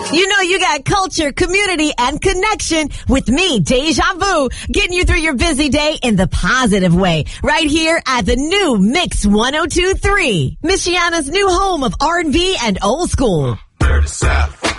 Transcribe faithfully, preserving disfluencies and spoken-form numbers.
You know you got culture, community, and connection with me, Deja Vu, getting you through your busy day in the positive way. Right here at the new Mix one oh two point three. Michiana's new home of R and B and old school. Dirty South.